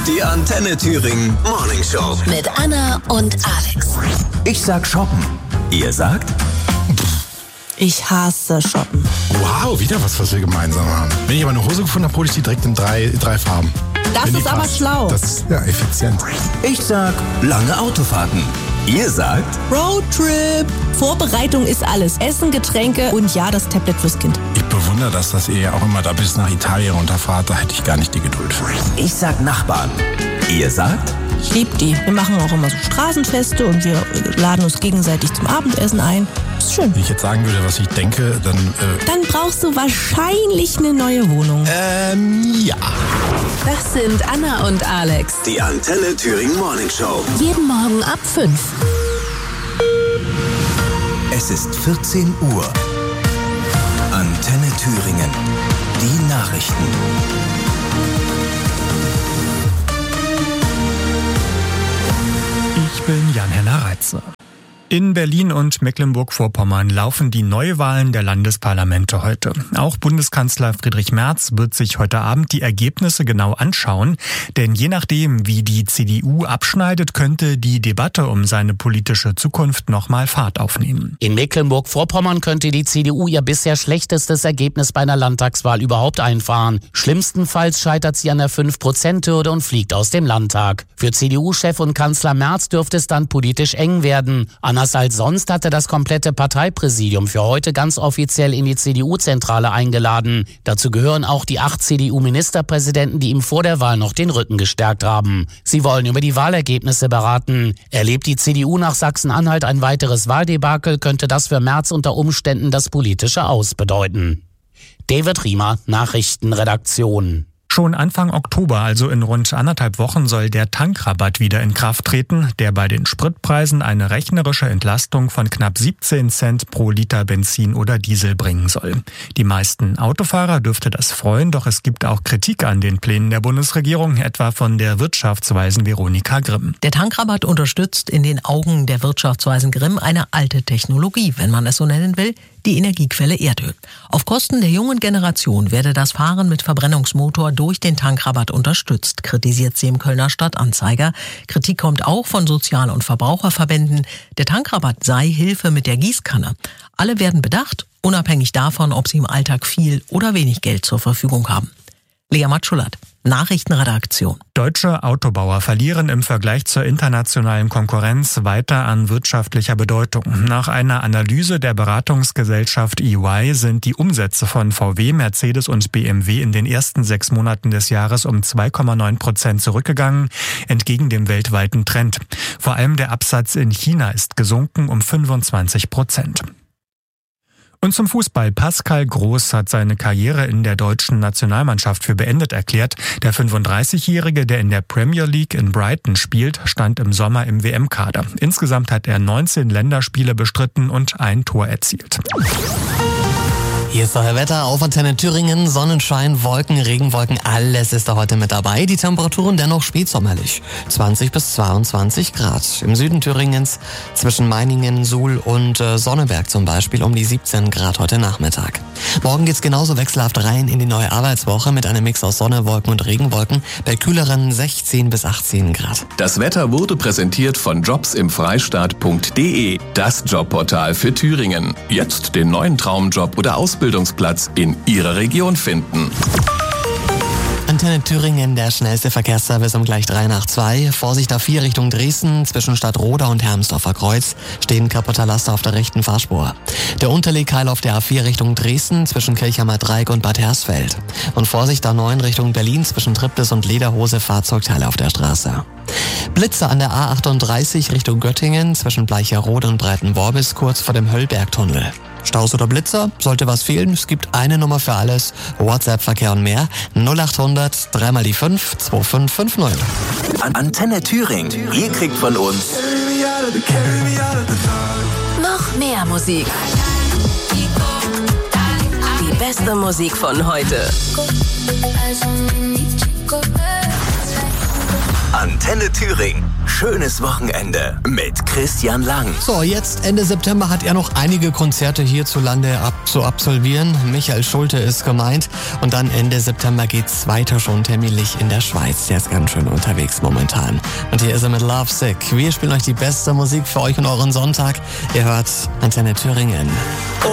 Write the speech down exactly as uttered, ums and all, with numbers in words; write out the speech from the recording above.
Die Antenne Thüringen Morning Show. Mit Anna und Alex. Ich sag shoppen. Ihr sagt? Ich hasse shoppen. Wow, wieder was, was wir gemeinsam haben. Wenn ich aber eine Hose gefunden habe, hole ich die direkt in drei, drei Farben. Das Wenn die ist aber passt. schlau. Das ist ja effizient. Ich sag lange Autofahrten. Ihr sagt? Roadtrip. Vorbereitung ist alles. Essen, Getränke und ja, das Tablet fürs Kind. Ich bewundere das, dass ihr ja auch immer da bis nach Italien runterfahrt. Da hätte ich gar nicht die Geduld für. Ich sag Nachbarn. Ihr sagt? Ich lieb die. Wir machen auch immer so Straßenfeste und wir laden uns gegenseitig zum Abendessen ein. Ist schön. Wenn ich jetzt sagen würde, was ich denke, dann... Äh Dann brauchst du wahrscheinlich eine neue Wohnung. Ähm, ja. Das sind Anna und Alex. Die Antenne Thüringen Morning Show. Jeden Morgen ab fünf. Es ist vierzehn Uhr. Antenne Thüringen. Die Nachrichten. Ich bin Jan-Henner Reitze. In Berlin und Mecklenburg-Vorpommern laufen die Neuwahlen der Landesparlamente heute. Auch Bundeskanzler Friedrich Merz wird sich heute Abend die Ergebnisse genau anschauen. Denn je nachdem, wie die C D U abschneidet, könnte die Debatte um seine politische Zukunft nochmal Fahrt aufnehmen. In Mecklenburg-Vorpommern könnte die C D U ihr bisher schlechtestes Ergebnis bei einer Landtagswahl überhaupt einfahren. Schlimmstenfalls scheitert sie an der fünf Prozent Hürde und fliegt aus dem Landtag. Für C D U-Chef und Kanzler Merz dürfte es dann politisch eng werden. Anders als sonst hatte das komplette Parteipräsidium für heute ganz offiziell in die C D U-Zentrale eingeladen. Dazu gehören auch die acht C D U-Ministerpräsidenten, die ihm vor der Wahl noch den Rücken gestärkt haben. Sie wollen über die Wahlergebnisse beraten. Erlebt die C D U nach Sachsen-Anhalt ein weiteres Wahldebakel, könnte das für Merz unter Umständen das politische Aus bedeuten. David Riemer, Nachrichtenredaktion. Schon Anfang Oktober, also in rund anderthalb Wochen, soll der Tankrabatt wieder in Kraft treten, der bei den Spritpreisen eine rechnerische Entlastung von knapp siebzehn Cent pro Liter Benzin oder Diesel bringen soll. Die meisten Autofahrer dürfte das freuen, doch es gibt auch Kritik an den Plänen der Bundesregierung, etwa von der Wirtschaftsweisen Veronika Grimm. Der Tankrabatt unterstützt in den Augen der Wirtschaftsweisen Grimm eine alte Technologie, wenn man es so nennen will, die Energiequelle Erdöl. Auf Kosten der jungen Generation werde das Fahren mit Verbrennungsmotor durch den Tankrabatt unterstützt, kritisiert sie im Kölner Stadtanzeiger. Kritik kommt auch von Sozial- und Verbraucherverbänden. Der Tankrabatt sei Hilfe mit der Gießkanne. Alle werden bedacht, unabhängig davon, ob sie im Alltag viel oder wenig Geld zur Verfügung haben. Lea Matschulat, Nachrichtenredaktion. Deutsche Autobauer verlieren im Vergleich zur internationalen Konkurrenz weiter an wirtschaftlicher Bedeutung. Nach einer Analyse der Beratungsgesellschaft E Y sind die Umsätze von V W, Mercedes und B M W in den ersten sechs Monaten des Jahres um zwei Komma neun Prozent zurückgegangen, entgegen dem weltweiten Trend. Vor allem der Absatz in China ist gesunken um fünfundzwanzig Prozent. Und zum Fußball. Pascal Groß hat seine Karriere in der deutschen Nationalmannschaft für beendet erklärt. Der fünfunddreißigjährige, der in der Premier League in Brighton spielt, stand im Sommer im W M-Kader. Insgesamt hat er neunzehn Länderspiele bestritten und ein Tor erzielt. Hier ist euer Wetter auf Antenne Thüringen. Sonnenschein, Wolken, Regenwolken, alles ist da heute mit dabei. Die Temperaturen dennoch spätsommerlich. zwanzig bis zweiundzwanzig Grad. Im Süden Thüringens zwischen Meiningen, Suhl und äh, Sonneberg zum Beispiel um die siebzehn Grad heute Nachmittag. Morgen geht's genauso wechselhaft rein in die neue Arbeitswoche mit einem Mix aus Sonne, Wolken und Regenwolken bei kühleren sechzehn bis achtzehn Grad. Das Wetter wurde präsentiert von jobs im freistaat punkt de, das Jobportal für Thüringen. Jetzt den neuen Traumjob oder Ausbildungsplatz in Ihrer Region finden. Antenne Thüringen, der schnellste Verkehrsservice um gleich drei nach zwei. Vorsicht A vier Richtung Dresden, zwischen Stadtroda und Hermsdorfer Kreuz stehen kaputter Laster auf der rechten Fahrspur. Der Unterlegkeil auf der A vier Richtung Dresden, zwischen Kirchheimer Dreieck und Bad Hersfeld. Und Vorsicht A neun Richtung Berlin, zwischen Triptis und Lederhose, Fahrzeugteile auf der Straße. Blitze an der A achtunddreißig Richtung Göttingen, zwischen Bleicherode und Breitenworbis, kurz vor dem Höllbergtunnel. Staus oder Blitzer? Sollte was fehlen? Es gibt eine Nummer für alles. WhatsApp-Verkehr und mehr. null achthundert, dreimal die fünf, zwei fünf fünf null. Antenne Thüringen. Ihr kriegt von uns noch mehr Musik. Die beste Musik von heute. Antenne Thüringen. schönes Wochenende mit Christian Lang. So, jetzt Ende September hat er noch einige Konzerte hierzulande ab zu absolvieren. Michael Schulte ist gemeint. Und dann Ende September geht's weiter schon terminlich in der Schweiz. Der ist ganz schön unterwegs momentan. Und hier ist er mit Love Sick. Wir spielen euch die beste Musik für euch und euren Sonntag. Ihr hört Antenne Thüringen.